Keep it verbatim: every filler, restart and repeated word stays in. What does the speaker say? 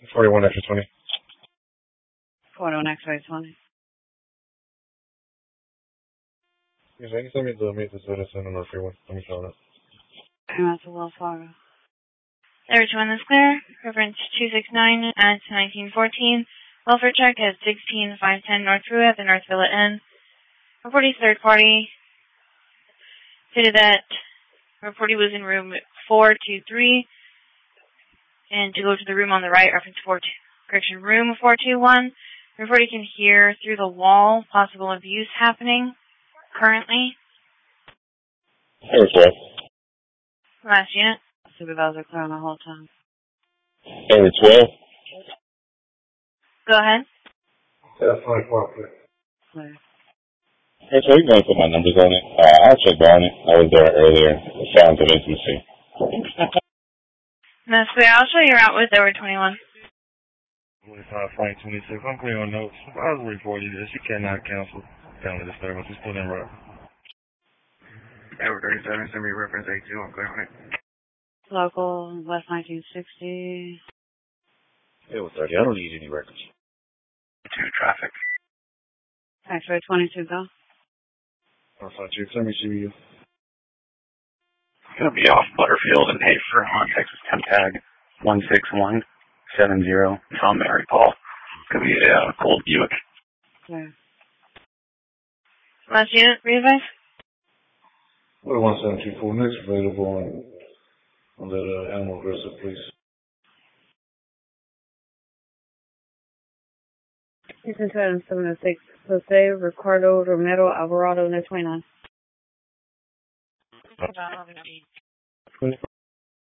forty-one extra twenty. forty-one extra twenty. Yes, I can send me the meet the citizen on our freeway. Let me show it. I'm at the Wells Fargo. Everyone is clear. Reference two six nine at nineteen fourteen. Welfare check at sixteen five ten North Freeway at the North Villa Inn. Reportee's third party stated that reportee was in room four two three. And to go to the room on the right, reference four two, correction, room four two one. Reportee can hear through the wall possible abuse happening currently. Hey, sir. Last unit. Supervisor clear on the whole time. Area twelve. Go ahead. Yeah, that's fine. Well, please. Clear. Hey, so you going to put my numbers on it? Uh, I'll check on it. I was there earlier. The sounds of intimacy. That's clear. I'll show you out with over twenty-one. forty-five, flight twenty-six. I'm clear on notes. I was reporting this. You cannot cancel family disturbance. It's still in route. Over thirty-seven, send me reference eight two. I'm clear on it. Local, West nineteen sixty. It was thirty. I don't need any records. Two traffic. X-ray twenty-two, go. Alpha two, send me C B U. It's going to be off Butterfield and Hafer on Texas Temp Tag one six one seven zero from Mary Paul. It's going to be a uh, cold Buick. Clear. Last unit, re-advise. forty-one seven two four, next available on, on that uh, animal aggressive, please. Houston two seven oh six, Jose Ricardo Romero Alvarado, no twenty-nine.